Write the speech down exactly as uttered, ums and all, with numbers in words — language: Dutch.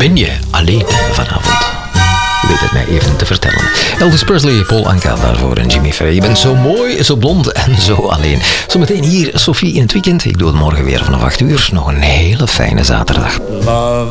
ben je alleen vanavond? Je weet het mij even te vertellen. Elvis Presley, Paul Anka daarvoor en Jimmy Frey. Je bent zo mooi, zo blond en zo alleen. Zometeen hier, Sophie in het weekend. Ik doe het morgen weer vanaf acht uur. Nog een hele fijne zaterdag.